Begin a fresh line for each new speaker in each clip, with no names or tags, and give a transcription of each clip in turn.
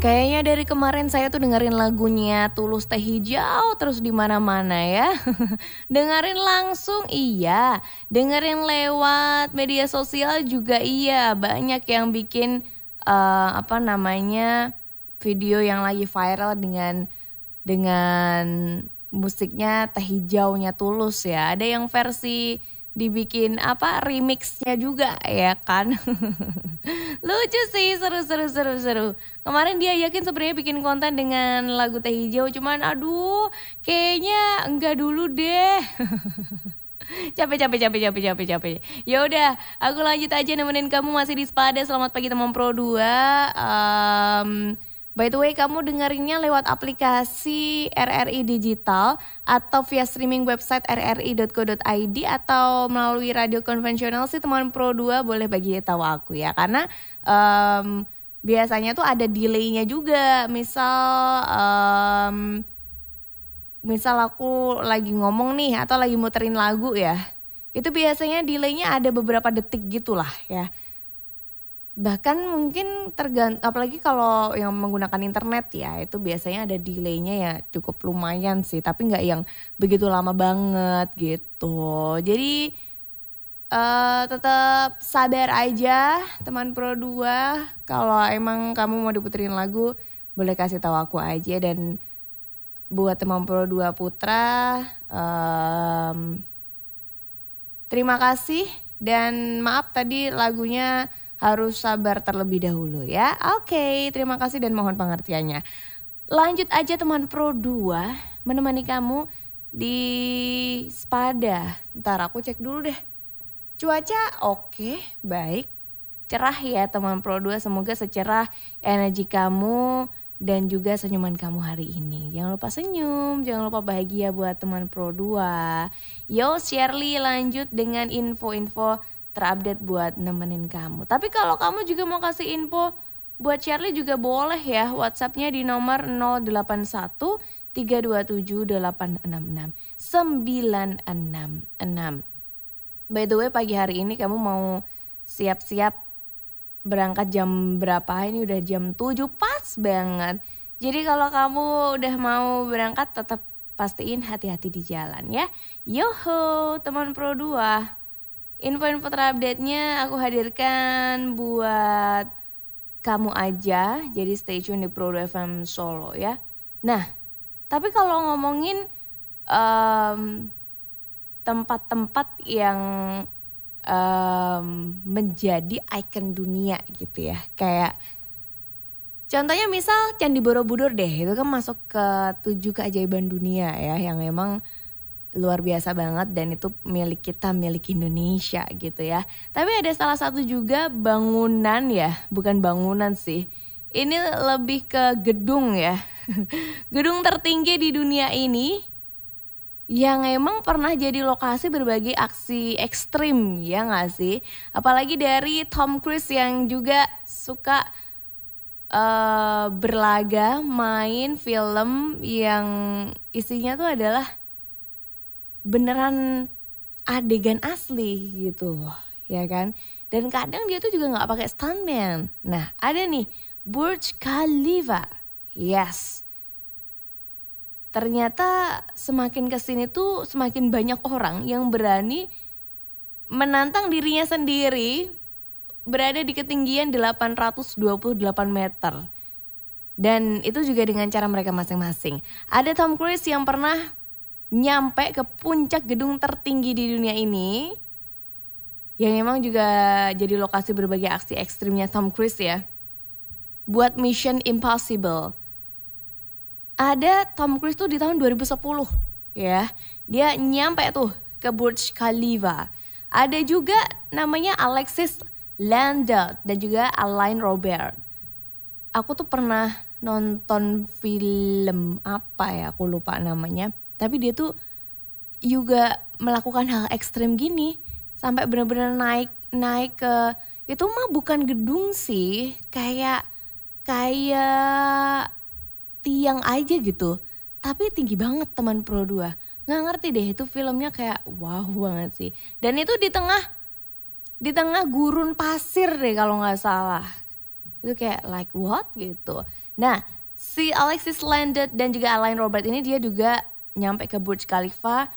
Kayaknya dari kemarin saya tuh dengerin lagunya Tulus Teh Hijau terus di mana-mana ya. Dengerin langsung iya, dengerin lewat media sosial juga iya. Banyak yang bikin apa namanya video yang lagi viral dengan musiknya Teh Hijaunya Tulus ya. Ada yang versi dibikin apa remixnya juga ya kan. Lucu sih, seru. Kemarin dia yakin sebenarnya bikin konten dengan lagu Teh Hijau, cuman aduh kayaknya enggak dulu deh. Capek. Ya udah, aku lanjut aja nemenin kamu masih di Spada. Selamat pagi teman Pro 2. By the way, kamu dengerinnya lewat aplikasi RRI Digital atau via streaming website rri.co.id atau melalui radio konvensional sih teman Pro 2 boleh bagi tahu aku ya. Karena biasanya tuh ada delay-nya juga. Misal aku lagi ngomong nih atau lagi muterin lagu ya. Itu biasanya delay-nya ada beberapa detik gitulah ya. Bahkan mungkin apalagi kalau yang menggunakan internet ya, itu biasanya ada delay-nya ya cukup lumayan sih, tapi nggak yang begitu lama banget gitu. Jadi tetap sabar aja teman Pro 2. Kalau emang kamu mau diputerin lagu boleh kasih tahu aku aja. Dan buat teman Pro 2 Putra, terima kasih dan maaf tadi lagunya harus sabar terlebih dahulu ya. Oke, terima kasih dan mohon pengertiannya. Lanjut aja teman Pro 2 menemani kamu di Spada. Ntar aku cek dulu deh. Cuaca oke, baik. Cerah ya teman Pro 2, semoga secerah energi kamu dan juga senyuman kamu hari ini. Jangan lupa senyum, jangan lupa bahagia buat teman Pro 2. Yo Shirley lanjut dengan info-info terupdate buat nemenin kamu. Tapi kalau kamu juga mau kasih info buat Shirley juga boleh ya. WhatsAppnya di nomor 081 327 866 966. By the way pagi hari ini kamu mau siap-siap berangkat jam berapa? Ini udah jam 7 pas banget. Jadi kalau kamu udah mau berangkat tetap pastiin hati-hati di jalan ya. Yoho teman Pro 2. Info-info terupdate-nya aku hadirkan buat kamu aja. Jadi stay tune di Pro 2 FM Solo ya. Nah, tapi kalau ngomongin tempat-tempat yang menjadi ikon dunia gitu ya. Kayak contohnya misal Candi Borobudur deh. Itu kan masuk ke 7 keajaiban dunia ya. Yang emang luar biasa banget dan itu milik kita, milik Indonesia gitu ya. Tapi ada salah satu juga bangunan ya, bukan bangunan sih. Ini lebih ke gedung ya. Gedung tertinggi di dunia ini yang emang pernah jadi lokasi berbagai aksi ekstrim ya gak sih? Apalagi dari Tom Cruise yang juga suka berlaga main film yang isinya tuh adalah beneran adegan asli gitu ya kan. Dan kadang dia tuh juga gak pakai stuntman. Nah ada nih Burj Khalifa. Yes, ternyata semakin kesini tuh semakin banyak orang yang berani menantang dirinya sendiri berada di ketinggian 828 meter. Dan itu juga dengan cara mereka masing-masing. Ada Tom Cruise yang pernah nyampe ke puncak gedung tertinggi di dunia ini, yang emang juga jadi lokasi berbagai aksi ekstrimnya Tom Cruise ya, buat Mission Impossible. Ada Tom Cruise tuh di tahun 2010 ya, dia nyampe tuh ke Burj Khalifa. Ada juga namanya Alexis Landau dan juga Alain Robert. Aku tuh pernah nonton film apa ya, aku lupa namanya. Tapi dia tuh juga melakukan hal ekstrim gini. Sampai benar-benar naik ke, itu mah bukan gedung sih. Kayak tiang aja gitu. Tapi tinggi banget teman Pro 2. Gak ngerti deh, itu filmnya kayak wow banget sih. Dan itu di tengah gurun pasir deh kalau gak salah. Itu kayak like what gitu. Nah, si Alexis Landed dan juga Alain Robert ini dia juga nyampe ke Burj Khalifa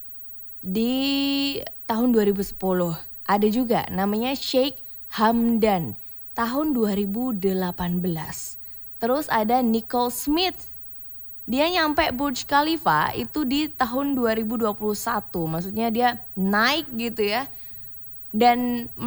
di tahun 2010. Ada juga namanya Sheikh Hamdan tahun 2018. Terus ada Nicole Smith. Dia nyampe Burj Khalifa itu di tahun 2021. Maksudnya dia naik gitu ya. Dan